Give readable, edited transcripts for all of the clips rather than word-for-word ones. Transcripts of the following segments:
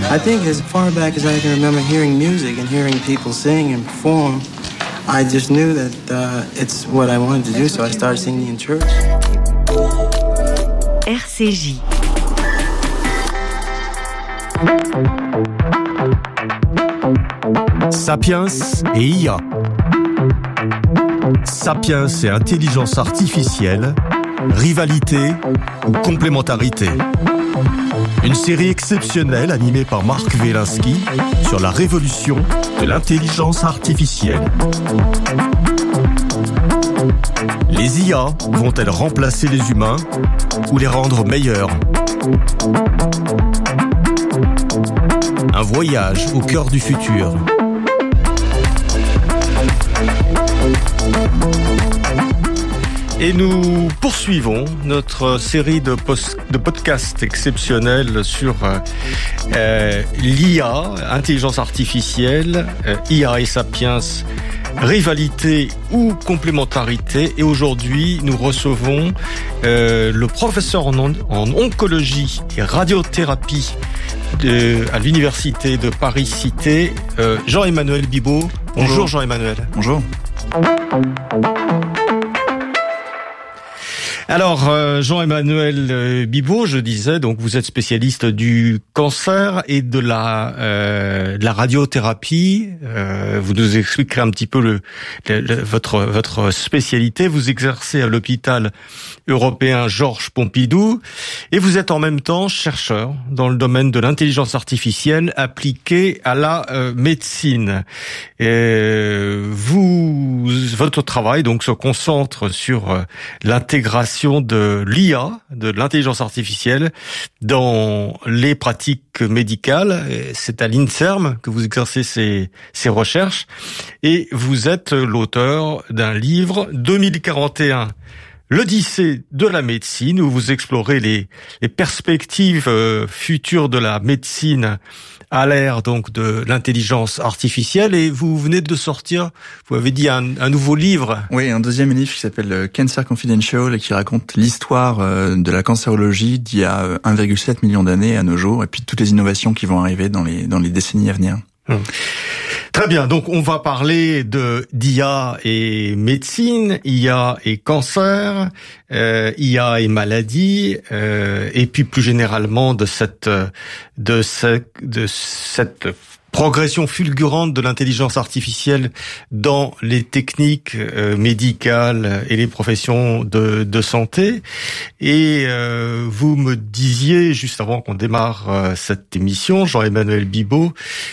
I think as far back as I can remember hearing music and hearing people sing and perform, I just knew that it's what I wanted to do, so I started singing in church. RCJ. Sapiens et IA. Sapiens et intelligence artificielle, rivalité ou complémentarité. Une série exceptionnelle animée par Marc Wielinski sur la révolution de l'intelligence artificielle. Les IA vont-elles remplacer les humains ou les rendre meilleurs ? Un voyage au cœur du futur. Et nous poursuivons notre série de podcasts exceptionnels sur l'IA, intelligence artificielle, IA et sapiens, rivalité ou complémentarité. Et aujourd'hui, nous recevons le professeur en oncologie et radiothérapie à l'université de Paris-Cité, Jean-Emmanuel Bibeau. Bonjour Jean-Emmanuel. Bonjour. Alors, Jean-Emmanuel Bibeau, je disais, donc vous êtes spécialiste du cancer et de la radiothérapie. Vous nous expliquerez un petit peu votre spécialité. Vous exercez à l'hôpital européen Georges Pompidou et vous êtes en même temps chercheur dans le domaine de l'intelligence artificielle appliquée à la médecine. Votre travail donc se concentre sur l'intégration de l'IA, de l'intelligence artificielle, dans les pratiques médicales. C'est à l'INSERM que vous exercez ces recherches et vous êtes l'auteur d'un livre 2041, l'Odyssée de la médecine, où vous explorez les perspectives futures de la médecine à l'ère donc de l'intelligence artificielle. Et vous venez de sortir, vous avez dit, un nouveau livre. Oui, un deuxième livre qui s'appelle Cancer Confidential et qui raconte l'histoire de la cancérologie d'il y a 1,7 million d'années à nos jours et puis toutes les innovations qui vont arriver dans les décennies à venir. Très bien, donc on va parler d'IA et médecine, IA et cancer, IA et maladie, et puis plus généralement de cette progression fulgurante de l'intelligence artificielle dans les techniques médicales et les professions de santé. Et vous me disiez, juste avant qu'on démarre cette émission, Jean-Emmanuel Bibeau,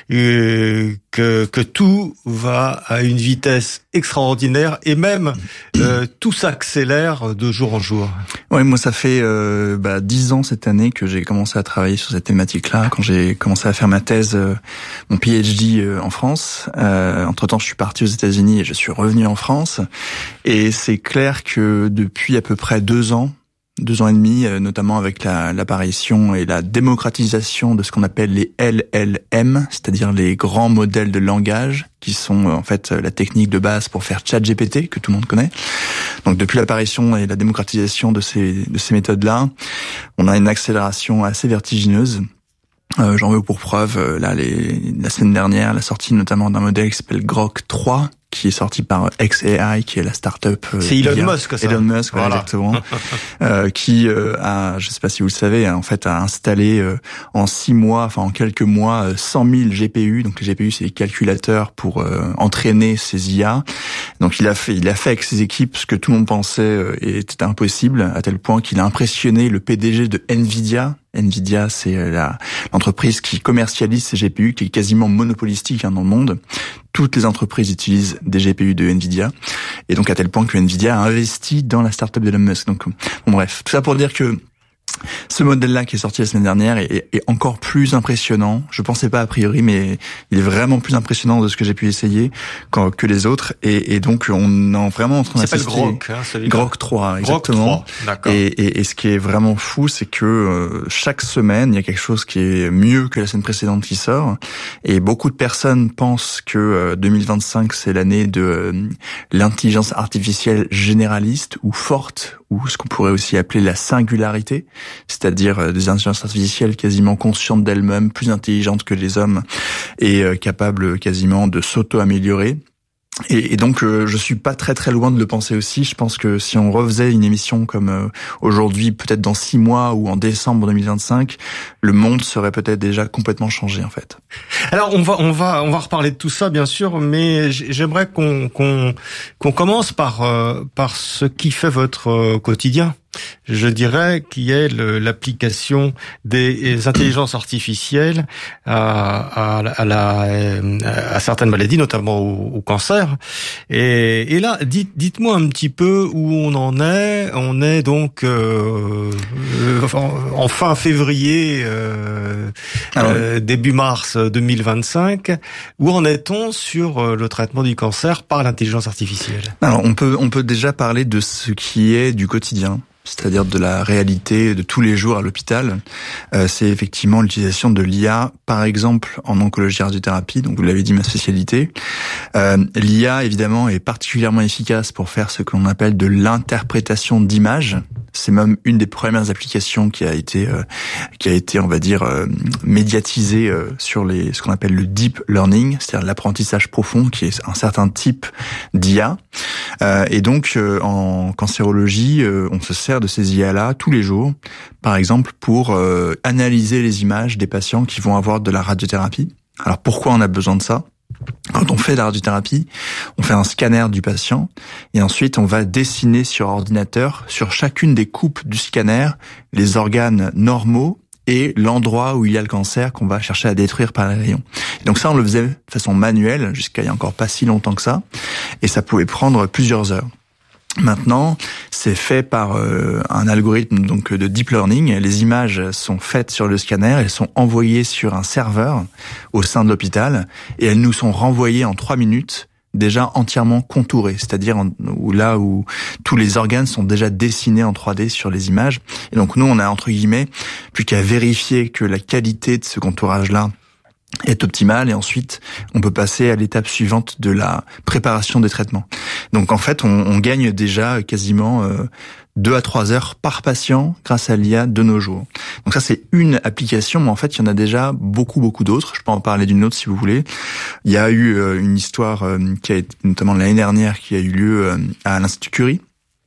que tout va à une vitesse extraordinaire et même tout s'accélère de jour en jour. Ouais, moi ça fait 10 ans cette année que j'ai commencé à travailler sur cette thématique-là, quand j'ai commencé à faire ma thèse, mon PhD en France. Entre-temps, je suis parti aux États-Unis et je suis revenu en France. Et c'est clair que depuis à peu près 2 ans et demi, notamment avec l'apparition et la démocratisation de ce qu'on appelle les LLM, c'est-à-dire les grands modèles de langage, qui sont en fait la technique de base pour faire ChatGPT, que tout le monde connaît. Donc depuis l'apparition et la démocratisation de ces méthodes-là, on a une accélération assez vertigineuse. J'en veux pour preuve, la semaine dernière, la sortie notamment d'un modèle qui s'appelle Grok 3, qui est sorti par xAI, qui est la start-up. C'est Elon Musk, ça. Elon Musk, voilà. Exactement. Qui a, je sais pas si vous le savez, a installé en 6 mois, enfin en quelques mois, 100 000 GPU. Donc les GPU, c'est les calculateurs pour entraîner ces IA. Donc il a fait avec ses équipes ce que tout le monde pensait était impossible, à tel point qu'il a impressionné le PDG de Nvidia. Nvidia, c'est l'entreprise qui commercialise ces GPU, qui est quasiment monopolistique dans le monde. Toutes les entreprises utilisent des GPU de Nvidia, et donc à tel point que Nvidia a investi dans la startup d'Elon Musk. Donc, bon, bref, tout ça pour dire que ce modèle-là qui est sorti la semaine dernière est encore plus impressionnant. Je pensais pas a priori, mais il est vraiment plus impressionnant de ce que j'ai pu essayer que les autres. Et donc, on est vraiment en train d'assister. Ça s'appelle Grok, celui-là. Grok 3, exactement. Grok 3, d'accord. Et ce qui est vraiment fou, c'est que chaque semaine, il y a quelque chose qui est mieux que la semaine précédente qui sort. Et beaucoup de personnes pensent que 2025, c'est l'année de l'intelligence artificielle généraliste ou forte, ou ce qu'on pourrait aussi appeler la singularité. c'est-à-dire des intelligences artificielles quasiment conscientes d'elles-mêmes, plus intelligentes que les hommes et capables quasiment de s'auto-améliorer. Et donc je suis pas très très loin de le penser aussi. Je pense que si on refaisait une émission comme aujourd'hui, peut-être dans 6 mois ou en décembre 2025, le monde serait peut-être déjà complètement changé en fait. Alors on va reparler de tout ça bien sûr, mais j'aimerais qu'on commence par ce qui fait votre quotidien. Je dirais qui est l'application des intelligences artificielles à certaines maladies, notamment au cancer. Et là, dites-moi un petit peu où on en est. On est donc en fin février, début mars 2025. Où en est-on sur le traitement du cancer par l'intelligence artificielle? Alors on peut déjà parler de ce qui est du quotidien, c'est-à-dire de la réalité de tous les jours à l'hôpital. C'est effectivement l'utilisation de l'IA, par exemple en oncologie radiothérapie, donc vous l'avez dit, ma spécialité. L'IA, évidemment, est particulièrement efficace pour faire ce que l'on appelle de l'interprétation d'images. C'est même une des premières applications qui a été, on va dire, médiatisée sur ce qu'on appelle le deep learning, c'est-à-dire l'apprentissage profond, qui est un certain type d'IA. Et donc, en cancérologie, on se sert de ces IA-là tous les jours, par exemple pour analyser les images des patients qui vont avoir de la radiothérapie. Alors pourquoi on a besoin de ça ? Quand on fait de la radiothérapie, on fait un scanner du patient et ensuite on va dessiner sur ordinateur, sur chacune des coupes du scanner, les organes normaux et l'endroit où il y a le cancer qu'on va chercher à détruire par les rayons. Et donc ça, on le faisait de façon manuelle jusqu'à il y a encore pas si longtemps que ça, et ça pouvait prendre plusieurs heures. Maintenant, c'est fait par un algorithme donc de deep learning. Les images sont faites sur le scanner, elles sont envoyées sur un serveur au sein de l'hôpital et elles nous sont renvoyées en 3 minutes déjà entièrement contourées, c'est-à-dire là où tous les organes sont déjà dessinés en 3D sur les images. Et donc nous, on a entre guillemets plus qu'à vérifier que la qualité de ce contourage-là est optimale et ensuite on peut passer à l'étape suivante de la préparation des traitements. Donc en fait on gagne déjà quasiment 2 à 3 heures par patient grâce à l'IA de nos jours. Donc ça c'est une application, mais en fait il y en a déjà beaucoup d'autres. Je peux en parler d'une autre si vous voulez. Il y a eu une histoire qui a été notamment l'année dernière qui a eu lieu à l'Institut Curie,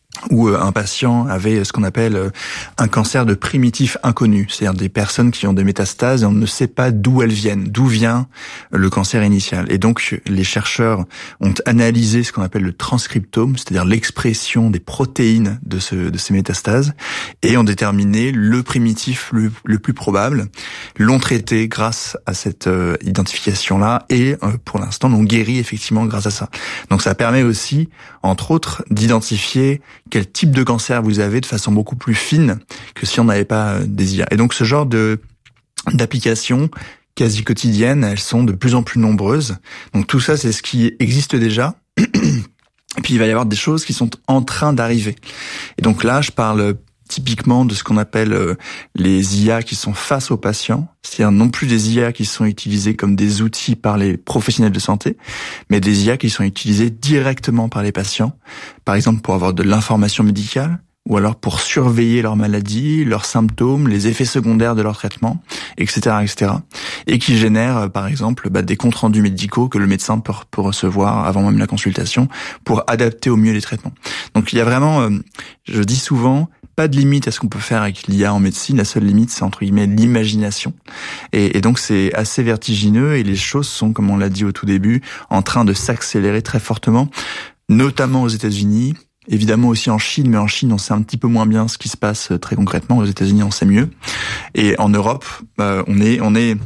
où un patient avait ce qu'on appelle un cancer de primitif inconnu, c'est-à-dire des personnes qui ont des métastases et on ne sait pas d'où elles viennent, d'où vient le cancer initial. Et donc les chercheurs ont analysé ce qu'on appelle le transcriptome, c'est-à-dire l'expression des protéines de ces métastases, et ont déterminé le primitif le plus probable, l'ont traité grâce à cette identification-là et pour l'instant l'ont guéri effectivement grâce à ça. Donc ça permet aussi, entre autres, d'identifier quel type de cancer vous avez de façon beaucoup plus fine que si on n'avait pas des IA. Et donc ce genre d'applications quasi quotidiennes, elles sont de plus en plus nombreuses. Donc tout ça, c'est ce qui existe déjà. Et puis il va y avoir des choses qui sont en train d'arriver. Et donc là, je parle typiquement de ce qu'on appelle les IA qui sont face aux patients, c'est-à-dire non plus des IA qui sont utilisés comme des outils par les professionnels de santé, mais des IA qui sont utilisés directement par les patients, par exemple pour avoir de l'information médicale, ou alors pour surveiller leur maladie, leurs symptômes, les effets secondaires de leur traitement, etc., et qui génèrent, par exemple, des comptes rendus médicaux que le médecin peut recevoir avant même la consultation pour adapter au mieux les traitements. Donc il y a vraiment, je dis souvent, pas de limite à ce qu'on peut faire avec l'IA en médecine. La seule limite, c'est entre guillemets l'imagination. Et donc, c'est assez vertigineux et les choses sont, comme on l'a dit au tout début, en train de s'accélérer très fortement, notamment aux États-Unis, évidemment aussi en Chine, mais en Chine, on sait un petit peu moins bien ce qui se passe très concrètement. Aux États-Unis, on sait mieux. Et en Europe, on est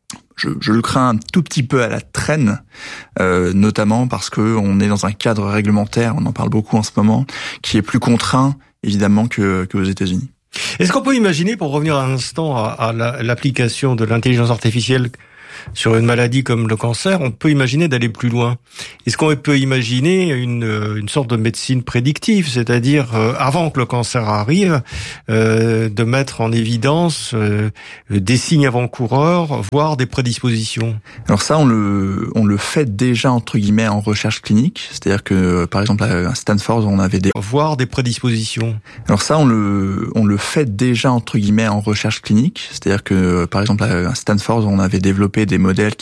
je le crains un tout petit peu à la traîne, notamment parce que on est dans un cadre réglementaire, on en parle beaucoup en ce moment, qui est plus contraint évidemment que aux États-Unis. Est-ce qu'on peut imaginer, pour revenir un instant à l'application de l'intelligence artificielle sur une maladie comme le cancer, on peut imaginer d'aller plus loin. Est-ce qu'on peut imaginer une sorte de médecine prédictive, c'est-à-dire avant que le cancer arrive, de mettre en évidence des signes avant-coureurs, voire des prédispositions? Alors ça, on le fait déjà entre guillemets en recherche clinique, c'est-à-dire que par exemple à Stanford, on avait voire des prédispositions. Alors ça, on le fait déjà entre guillemets en recherche clinique, c'est-à-dire que par exemple à Stanford, on avait développé des modèles